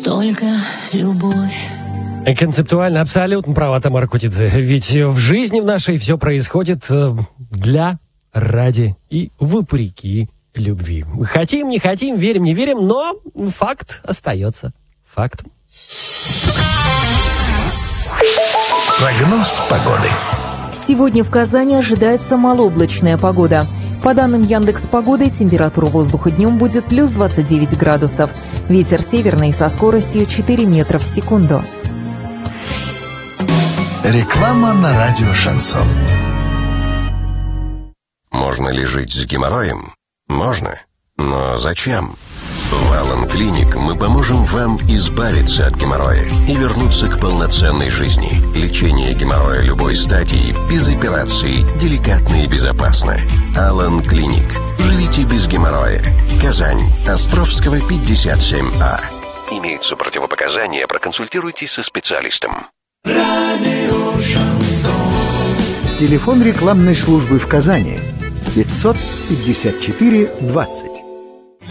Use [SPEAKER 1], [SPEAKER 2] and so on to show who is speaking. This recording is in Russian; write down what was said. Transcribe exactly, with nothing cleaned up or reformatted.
[SPEAKER 1] только любовь.
[SPEAKER 2] Концептуально абсолютно права Тамара Кутидзе. Ведь в жизни в нашей все происходит для, ради и вопреки любви. Хотим, не хотим, верим, не верим, но факт остается фактом.
[SPEAKER 3] Прогноз погоды.
[SPEAKER 4] Сегодня в Казани ожидается малооблачная погода. По данным Яндекс.Погоды, температура воздуха днем будет плюс двадцать девять градусов. Ветер северный со скоростью четыре метра в секунду.
[SPEAKER 3] Реклама на радио «Шансон».
[SPEAKER 5] Можно ли жить с геморроем? Можно. Но зачем? В Алан Клиник мы поможем вам избавиться от геморроя и вернуться к полноценной жизни. Лечение геморроя любой стадии, без операций, деликатно и безопасно. Алан Клиник. Живите без геморроя. Казань. Островского, пятьдесят семь А. Имеются противопоказания, проконсультируйтесь со специалистом.
[SPEAKER 3] Радио «Шансон». Телефон рекламной службы в Казани пятьсот пятьдесят четыре двадцать.